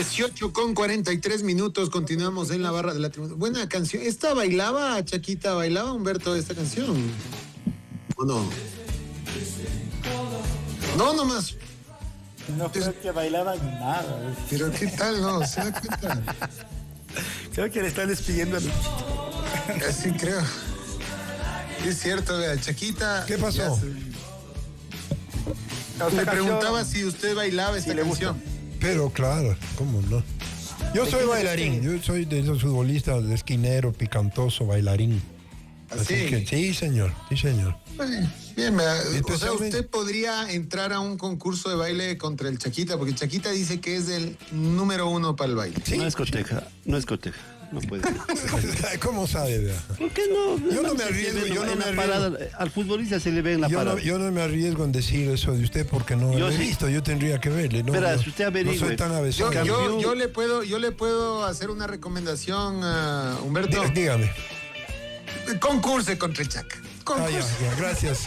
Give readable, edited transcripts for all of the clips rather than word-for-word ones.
18:43, continuamos en la barra de la tribuna. Buena canción. ¿Esta bailaba, Chaquita? ¿Bailaba Humberto esta canción? ¿O no? No, nomás. No creo que bailaban nada. Pero ¿qué tal, no? ¿Se da cuenta? Creo que le están despidiendo a Así creo. Es cierto, vea, Chaquita. ¿Qué pasó? Me preguntaba si usted bailaba esta canción. Pero claro, ¿cómo no? Yo soy bailarín, yo soy de esos futbolistas de esquinero, picantoso, bailarín. ¿Así? Así que, sí, señor. Bien, o sea, usted podría entrar a un concurso de baile contra el Chaquita, porque Chaquita dice que es el número 1 para el baile. ¿Sí? No es coteja, no puede ser. ¿Cómo sabe, vea? ¿Por qué no? Yo no me arriesgo, yo no me arriesgo. Al futbolista se le ve en la parada. Yo no me arriesgo en decir eso de usted porque no lo he visto, yo tendría que verle. No, Espera, si usted averigüe. no soy tan avesado. Yo le puedo hacer una recomendación a Humberto. Dígame. Concurse contra el Chaca. Ya, gracias.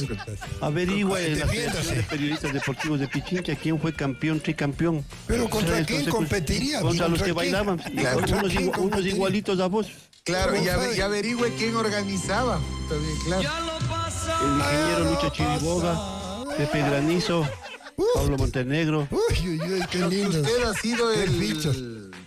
Averigüe en la Defiéndase. Federación de Periodistas Deportivos de Pichincha quién fue campeón, tricampeón. Pero ¿contra quién competiría? Contra los que quién? bailaban. Claro. Unos igualitos a vos. Claro, y averigüe quién organizaba. También, claro. El ingeniero Lucha Chiriboga, Pepe Granizo, Pablo Montenegro. Uy, qué lindo. Usted ha sido fichas.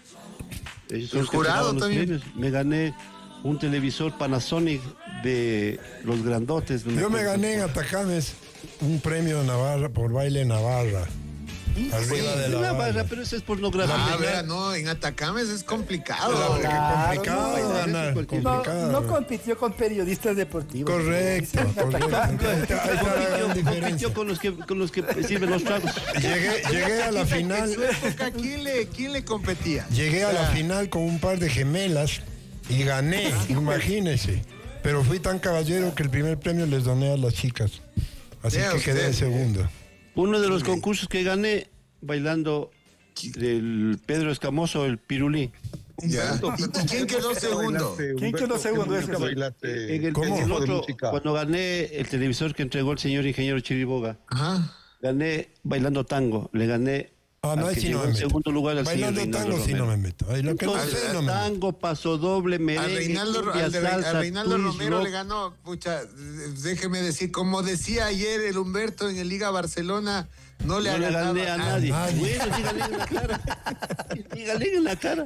Ellos son los que jurado entregaban los también. premios. Me gané un televisor Panasonic de los grandotes. Yo me gané en Atacames un premio Navarra por baile Navarra. Arriba de la barra. Pero eso es pornografía. vea, no, en Atacames es complicado. Complicado ganar. No compitió con periodistas deportivos. Correcto. Ahí está la gran diferencia. Compitió con los que sirven los tragos. Llegué a la final. En su época, ¿quién le competía? Llegué a la final con un par de gemelas y gané, imagínese. Pero fui tan caballero que el primer premio les doné a las chicas. Así que quedé en segundo. Uno de los concursos que gané bailando el Pedro Escamoso, el Pirulí. Ya. ¿Y quién quedó segundo? ¿Quién quedó segundo? En el otro, cuando gané el televisor que entregó el señor ingeniero Chiriboga, Ajá. gané bailando tango. Le gané No, al que sí llegó no me en meto. segundo lugar al señor Bailando Reinaldo tango sí Romero. no me meto. Ahí lo que no Entonces, sé no me meto. tango, paso doble, A merengue, Reinaldo, cumbia, a salsa, Reinaldo twist, Romero rock. le ganó, pucha, déjeme decir, como decía ayer el Humberto en el Liga Barcelona, no le gané a nadie. Bueno, dígale en la cara. Dígale en la cara.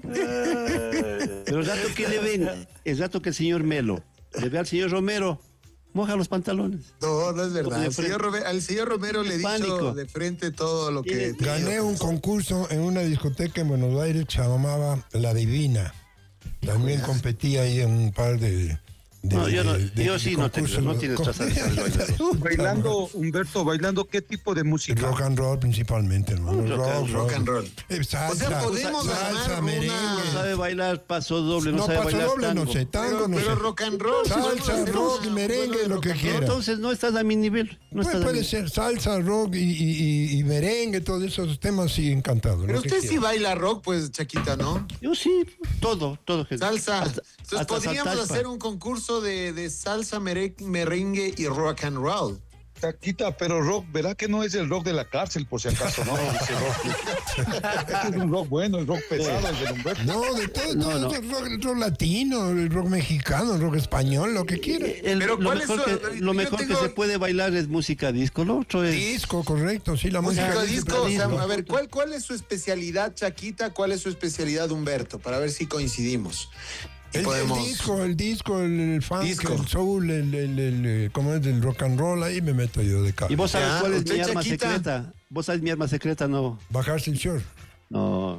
Pero el rato que le ven, el rato que el señor Melo le ve al señor Romero, moja los pantalones. No es verdad. De Al señor Romero le he dicho Pánico. de frente todo lo que... Gané un concurso en una discoteca en Buenos Aires que se llamaba La Divina. También competía ahí en un par de No, yo sí no tengo, no tienes trazabilidad de bailar. Bailando, Humberto, bailando, ¿qué tipo de música? Rock and roll principalmente, hermano. Rock and roll. Salsa, O sea, podemos salsa, armar merengue. No sabe bailar paso doble, no sabe paso bailar doble tango. no sé, tango no sé. Pero rock and roll. Salsa, rock, merengue, lo que No, quiera. entonces no estás a mi nivel. No estás a mi Puede nivel. ser salsa, rock y merengue, todos esos temas, sí, encantado. Pero lo que usted sí quiera. baila rock, pues, Chaquita, ¿no? Yo sí, todo. Salsa. Hasta Entonces podríamos saltalpa. hacer un concurso de salsa, merengue y rock and roll. Taquita, pero rock, ¿verdad que no es el rock de la cárcel, por si acaso? No, ese rock. Es un rock bueno, el rock pesado, el de Humberto. No, de todo, No, no. El rock latino, el rock mexicano, el rock español, lo que quiera. Pero Lo ¿cuál es mejor, su- que, yo lo mejor tengo- que se puede bailar es música disco. Lo otro es... Disco, correcto, sí, la Música música disco, o sea, disco. a ver, ¿cuál es su especialidad, Chaquita? ¿Cuál es su especialidad, Humberto? Para ver si coincidimos. Y El disco, el funk, Disco. el soul, ¿cómo es? El rock and roll, ahí me meto yo de ¿Y cabo. vos sabes Ya, cuál es usted, mi arma Chaquita. secreta? ¿Vos sabes mi arma secreta? No. Bajarse el short. No.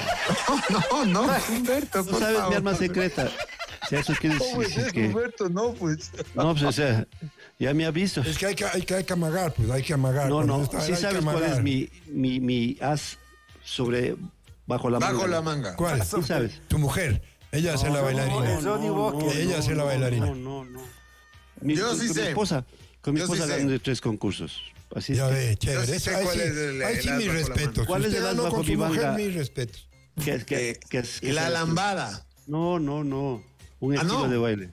No, Humberto, ¿Tú por sabes favor. mi arma secreta? O sea, eso quiere ¿Cómo es decir eso, que... Humberto? No, pues. No, pues, o sea, ya me aviso. Es que hay que amagar, pues hay que amagar. No, Cuando no. está, ¿Sí hay que sabes cuál amagar. es mi as sobre... Bajo la manga? Bajo la manga. ¿Cuál? ¿Sí sabes? Tu mujer. Ella hace la bailarina. Johnny Walker. Ella hace la bailarina. No. Yo sí con sé. Mi esposa, con mi Yo sí esposa sé. gané 3 concursos. Así es Ya que- ve, chévere. Yo sí sé Ahí cuál sí, es el ahí sí as mis bajo la respetos. manga. ¿Cuál Si es usted el as ganó bajo con su mi mujer, manga? mis respetos. La lambada. No. Un estilo no. de baile.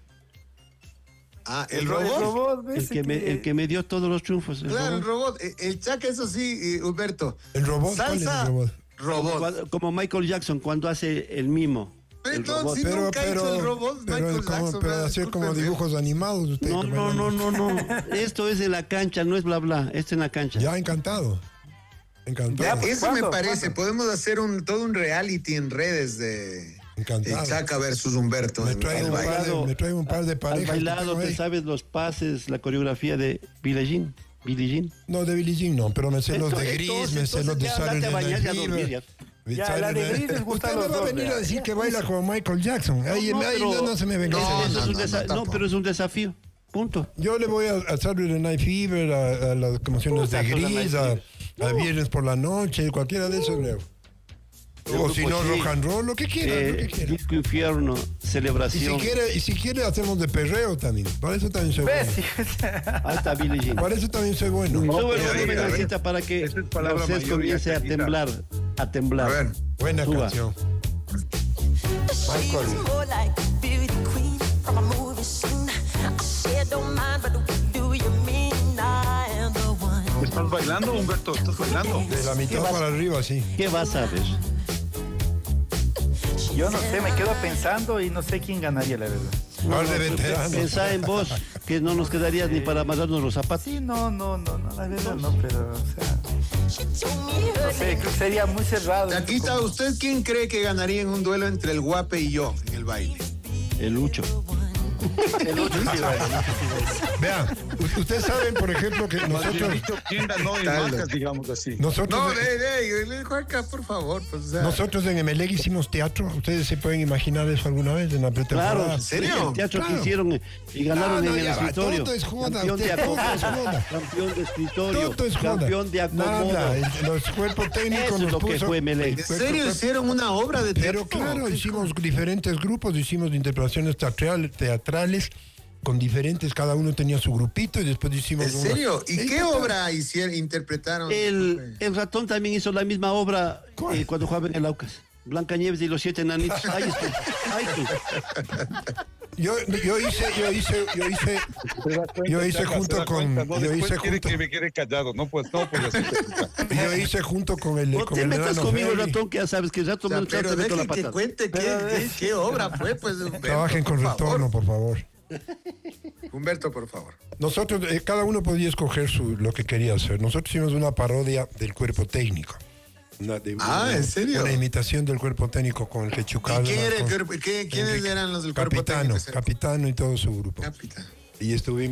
Ah, el El robot. robot, ¿ves? El que me dio todos los triunfos. Claro, el robot. El Chaca, eso sí, Humberto. ¿El robot? ¿Cuál es el Salsa, robot? Robot. Como Michael Jackson cuando hace el mimo. Pero El entonces, robot. si nunca ha hecho el robot, Michael Jackson. pero hacer como dibujos animados. Usted, No. Esto es en la cancha, no es bla bla. Esto es en la cancha. Ya, encantado. Ya, pues, Eso me ¿cuándo? parece. Podemos hacer todo un reality en redes de Encantado. Chaca versus Humberto. Me trae un par de Has parejas. bailado, que te tengo ahí. sabes los pases, la coreografía de Billie Jean. Billie Jean. No, de Billie Jean no, pero me sé los de Gris, me sé los de ya, andate a Saturday bañar Night y a dormir, Fever. Ya, la de Gris les gusta a Usted los me va a dos, venir vea. a decir que baila como Michael Jackson. No se me venga. No, pero es un desafío. Punto. Yo le voy a Saturday Night Fever, a las canciones de Saturday Gris, Night a Viernes por la Noche, cualquiera de esos leo. O si no, rock and roll, lo que quiera, lo que quiera. Disco Infierno, celebración. Y si quiere hacemos de perreo también. Para eso también soy ¿Ves? bueno. Ahí está Billie Jean. Para eso también soy bueno. Sube el pero volumen, a ver, Ancita, para que esa es palabra Garcés mayor, comience ya, a Chaquita. temblar. A temblar. A ver. Buena Suba. canción. She's more like a beauty queen from a movie scene. I said, don't mind, but what do you mean? I am the one. ¿Estás bailando, Humberto? ¿Estás bailando? De la mitad para arriba, sí. ¿Qué vas a ver? Yo no sé, me quedo pensando y no sé quién ganaría, la verdad. Par de veteranos. Pensá en vos, que no nos quedarías ni para amarrarnos los zapatos. Sí, no, la verdad no, pero, o sea, She told me her no sé, creo que sería muy cerrado. Chaquita, ¿usted quién cree que ganaría en un duelo entre el Guape y yo en el baile? El Lucho. El otro sí, vale. Vean, ustedes saben, por ejemplo, que Más bien nosotros... dicho, ¿quién ganó en Tal. marcas, digamos así? Nosotros, No, Juanca, por favor. Pues, o sea, nosotros en Emelec hicimos teatro. ¿Ustedes se pueden imaginar eso alguna vez en la pretemporada? Claro, ¿en serio? el teatro Claro. que hicieron y ganaron No, en el ya va, escritorio. todo es joda, Campeón de usted, todo acomodo. es joda. Campeón de escritorio. Todo es joda. Campeón de acomodo. Nada, los cuerpos técnicos Eso es nos lo que puso... fue Emelec. ¿En serio hicieron una obra de teatro? Pero claro, hicimos diferentes grupos, hicimos interpretaciones teatrales con diferentes, cada uno tenía su grupito y después hicimos... ¿En serio? ¿Y Sí, qué total. obra interpretaron? El ratón también hizo la misma obra cuando jugaba en el Aucas. Blancanieves y los 7 enanitos. Ahí estoy. Ahí estoy. Yo hice junto con... Yo hice quiere junto... que me quede callado. No, pues así. Yo hice junto con el... No con te el metas enano conmigo, Ferry. ratón, que ya sabes que el rato O sea, me pero te meto la deje que patada. cuente qué obra fue, pues. Humberto, Trabajen con por favor. retorno, por favor. Humberto, por favor. Nosotros, cada uno podía escoger lo que quería hacer. Nosotros hicimos una parodia del cuerpo técnico. ¿en serio? Una imitación del cuerpo técnico con el que ¿Y Chucal. quién era el cuerpo- quiénes eran los del cuerpo técnico? Capitano y todo su grupo. Capitán. Y estuvimos